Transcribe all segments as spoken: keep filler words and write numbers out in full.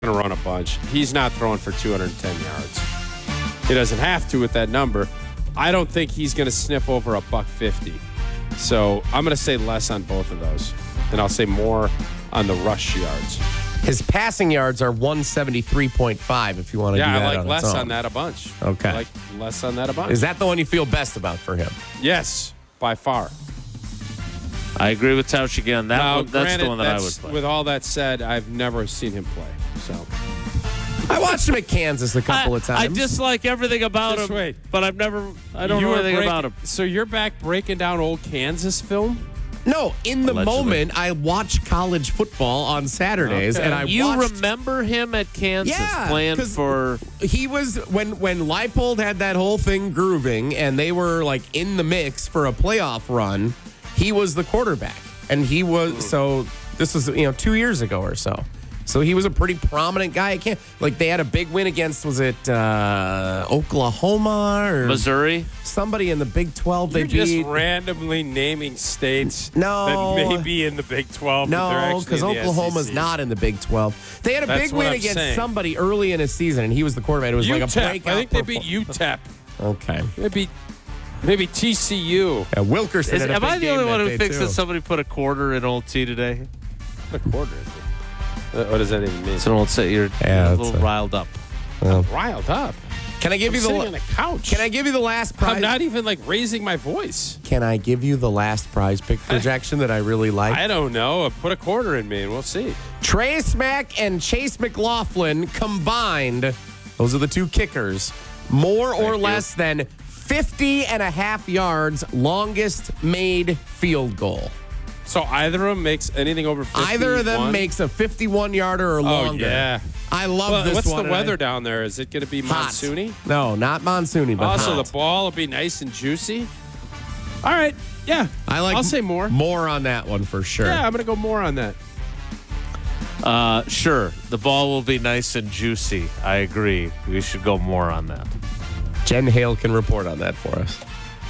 going to run a bunch. He's not throwing for two hundred ten yards. He doesn't have to with that number. I don't think he's going to sniff over a buck fifty. So I'm going to say less on both of those. And I'll say more on the rush yards. His passing yards are one seventy-three point five if you want to yeah, do that I like on less its own. on that a bunch. Okay. I like less on that a bunch. Is that the one you feel best about for him? Yes, by far. I agree with Tausch again. That now, one, that's granted, the one that I would that's- play. With all that said, I've never seen him play. So I watched him at Kansas a couple I, of times. I dislike everything about Just him, wait. but I've never. I don't You know were anything break- about him. So you're back breaking down old Kansas film? No, in the Allegedly. moment, I watch college football on Saturdays, Okay. and I You watched, remember him at Kansas Yeah, playing 'cause for. He was when when Leipold had that whole thing grooving, and they were like in the mix for a playoff run. He was the quarterback, and he was so. This was you know two years ago or so. So he was a pretty prominent guy. I can't like they had a big win against was it uh, Oklahoma or Missouri. somebody in the Big twelve. They You're just beat. randomly naming states No. that may be in the Big twelve. but they're No, actually because in the Oklahoma's S E C. not in the Big twelve. They had a That's big what win I'm against saying. somebody early in his season, and he was the quarterback. It was like a U T E P. breakout. I think they beat U T E P. Okay. Maybe, maybe T C U. Yeah, Wilkerson. Is, had a am big I the game only that one who day, thinks too. that somebody put a quarter in Old T today? A quarter. What does that even mean? It's an old set. You're, Yeah, you're a that's little a- riled up. Riled up. Can I give I'm you the? sitting la- on the couch. Can I give you the last prize? I'm not even like raising my voice. Can I give you the last prize pick projection that I really like? I don't know. Put a quarter in me and we'll see. Trey Smack and Chase McLaughlin combined, those are the two kickers, more or you. less than fifty and a half yards, longest made field goal. So either of them makes anything over fifty. Either of them makes a fifty-one yarder or Oh, longer. yeah. I love Well, this what's one. the weather down there? Is it going to be Hot. monsoony? No, not monsoony, but Also, hot. the ball will be nice and juicy. All right. Yeah. I like I'll say more. More on that one for sure. Yeah, I'm going to go more on that. Uh, sure, the ball will be nice and juicy. I agree. We should go more on that. Jen Hale can report on that for us.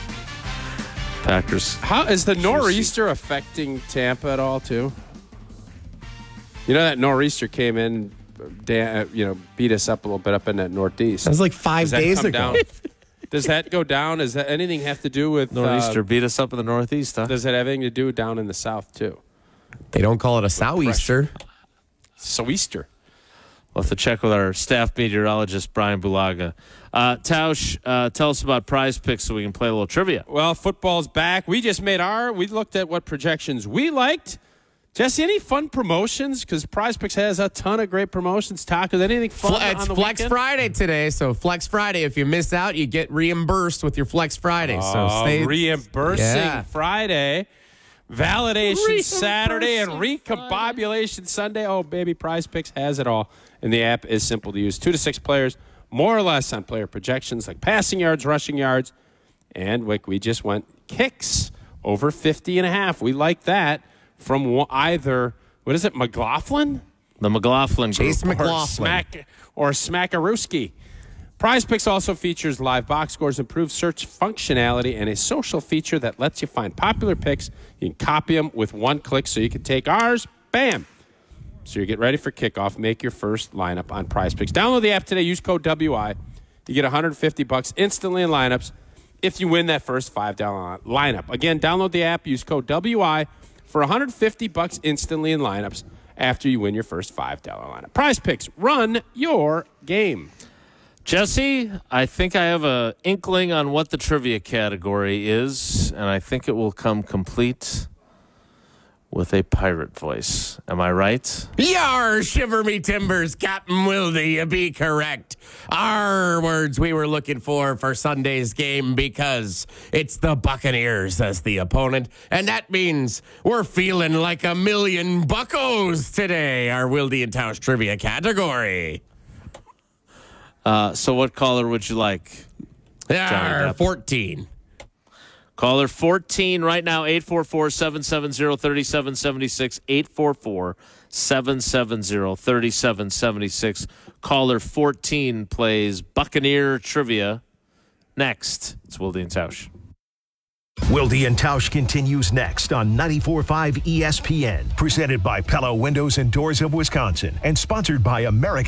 Packers. How is the nor'easter affecting Tampa at all too? You know that nor'easter came in, da- you know, beat us up a little bit up in that northeast. That was like five Does that days come ago. down? Does that go down? Does that anything have to do with Nor'easter Uh, beat us up in the Northeast, huh? does it have anything to do down in the south too? They don't call it a sou'easter. Sou'easter. We'll have to check with our staff meteorologist, Brian Bulaga. Uh, Tausch, uh, tell us about prize picks so we can play a little trivia. Well, football's back. We just made our. We looked at what projections we liked. Jesse, any fun promotions? Because Prize Picks has a ton of great promotions. Talk, is anything fun Fle- it's on the Flex weekend? Friday today, so Flex Friday. If you miss out, you get reimbursed with your Flex Friday. so Oh, stay reimbursing Yeah. Friday, validation Saturday, and recombobulation Sunday. Oh, baby, Prize Picks has it all. And the app is simple to use. Two to six players, more or less on player projections like passing yards, rushing yards, and like we just went kicks over fifty and a half. We like that from one- either, what is it, McLaughlin? The McLaughlin Chase group. McLaughlin. Or Smack or Smackarooski. Prize Picks also features live box scores, improved search functionality, and a social feature that lets you find popular picks. You can copy them with one click, so you can take ours. Bam. So you get ready for kickoff. Make your first lineup on Prize Picks. Download the app today. Use code W I. You get one hundred fifty bucks instantly in lineups if you win that first five dollar lineup. Again, download the app. Use code W I for one hundred fifty bucks instantly in lineups after you win your first five dollar lineup. Prize Picks. Run your game. Jesse, I think I have a inkling on what the trivia category is, and I think it will come complete with a pirate voice. Am I right? Yar, shiver me timbers, Captain Wilde, you be correct. Our words we were looking for for Sunday's game because it's the Buccaneers as the opponent, and that means we're feeling like a million buckos today, our Wilde and Tausch trivia category. Uh, so what caller would you like? Yar, fourteen. Caller fourteen right now, eight four four, seven seven zero, three seven seven six, eight four four, seven seven zero, three seven seven six. Caller fourteen plays Buccaneer Trivia. Next, it's Wilde and Tausch. Wilde and Tausch continues next on ninety-four point five E S P N. Presented by Pella Windows and Doors of Wisconsin and sponsored by American